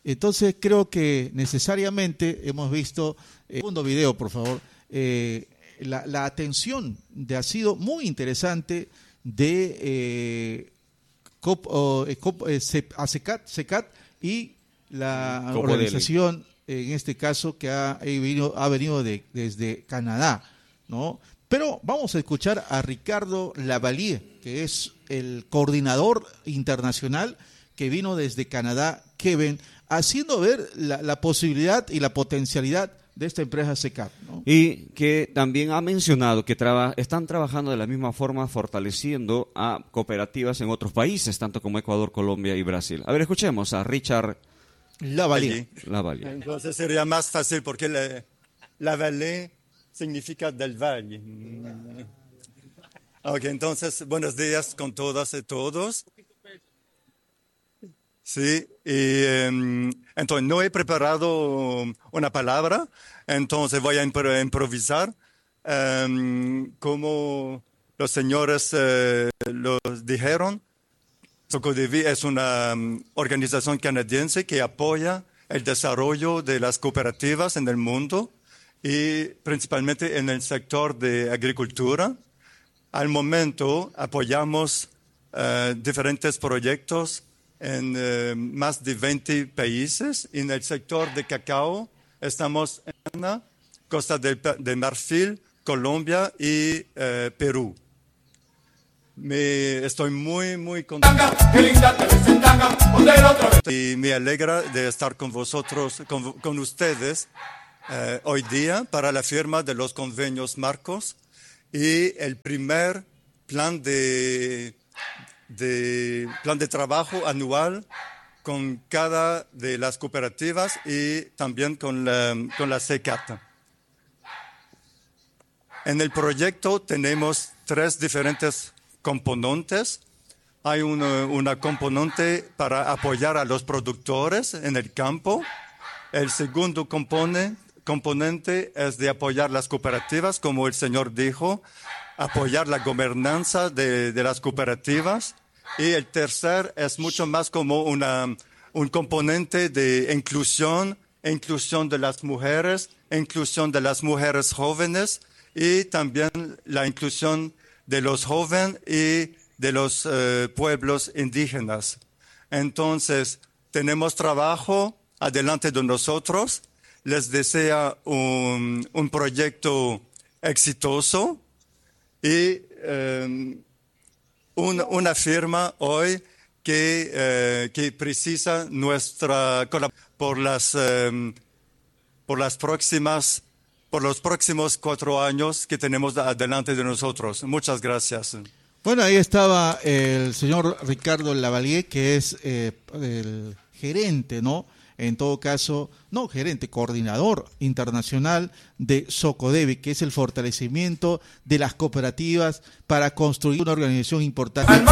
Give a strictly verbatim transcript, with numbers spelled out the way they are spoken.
Entonces creo que necesariamente hemos visto, eh, segundo video por favor, eh, la, la atención de, ha sido muy interesante de eh, Cop, oh, eh, Cop, eh, ASECAT, SECAT y la Copo organización, en este caso, que ha, eh, venido, ha venido de, desde Canadá, ¿no? Pero vamos a escuchar a Ricardo Lavalier, que es el coordinador internacional que vino desde Canadá, Kevin, haciendo ver la, la posibilidad y la potencialidad de esta empresa SECAT, ¿no? Y que también ha mencionado que traba, están trabajando de la misma forma fortaleciendo a cooperativas en otros países, tanto como Ecuador, Colombia y Brasil. A ver, escuchemos a Richard Lavalier. Lavalier. Entonces sería más fácil porque la, Lavalier significa del valle. Ok, entonces buenos días con todas y todos. Sí, y um, entonces no he preparado una palabra, entonces voy a impro- improvisar. Um, como los señores uh, los dijeron, Socodevi es una um, organización canadiense que apoya el desarrollo de las cooperativas en el mundo y principalmente en el sector de agricultura. Al momento apoyamos uh, diferentes proyectos en uh, más de veinte países. En el sector de cacao estamos en Costa de, de Marfil, Colombia y uh, Perú. Me estoy muy, muy contento y me alegra de estar con vosotros, con, con ustedes uh, hoy día para la firma de los convenios marcos y el primer plan de de plan de trabajo anual con cada de las cooperativas y también con la, con la SECAT. En el proyecto tenemos tres diferentes componentes. Hay una, una componente para apoyar a los productores en el campo. El segundo compone, componente es de apoyar las cooperativas, como el señor dijo, apoyar la gobernanza de, de las cooperativas. Y el tercer es mucho más como una, un componente de inclusión, inclusión de las mujeres, inclusión de las mujeres jóvenes y también la inclusión de los jóvenes y de los uh, pueblos indígenas. Entonces, tenemos trabajo adelante de nosotros. Les deseo un, un proyecto exitoso y um, un, una firma hoy que, uh, que precisa nuestra por las um, por las próximas por los próximos cuatro años que tenemos adelante de nosotros. Muchas gracias. Bueno, ahí estaba el señor Ricardo Lavalier, que es eh, el gerente, ¿no? En todo caso, no gerente, coordinador internacional de Socodevi, que es el fortalecimiento de las cooperativas para construir una organización importante.